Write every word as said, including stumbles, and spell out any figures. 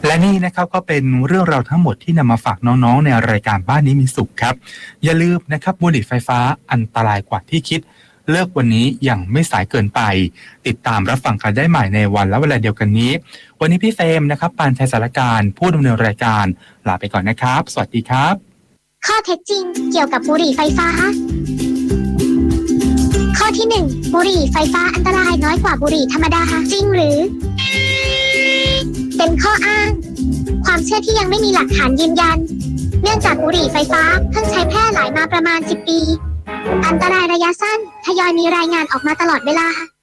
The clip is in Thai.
และนี่นะครับก็เป็นเรื่องราวทั้งหมดที่นำมาฝากน้องๆในรายการบ้านนี้มีสุขครับอย่าลืมนะครับบุหรี่ไฟฟ้าอันตรายกว่าที่คิดเลิกวันนี้ยังไม่สายเกินไปติดตามรับฟังกันได้ใหม่ในวันและเวลาเดียวกันนี้วันนี้พี่เฟรมนะครับปานชัยสารการผู้ดำเนินรายการลาไปก่อนนะครับสวัสดีครับข้อเท็จจริงเกี่ยวกับบุหรี่ไฟฟ้าข้อที่หนึ่งบุหรี่ไฟฟ้าอันตรายน้อยกว่าบุหรี่ธรรมดาจริงหรือเป็นข้ออ้างความเชื่อที่ยังไม่มีหลักฐานยืนยันเนื่องจากบุหรี่ไฟฟ้าเพิ่งใช้แพร่หลายมาประมาณสิบปีอันตรายระยะสั้นทยอยมีรายงานออกมาตลอดเวลา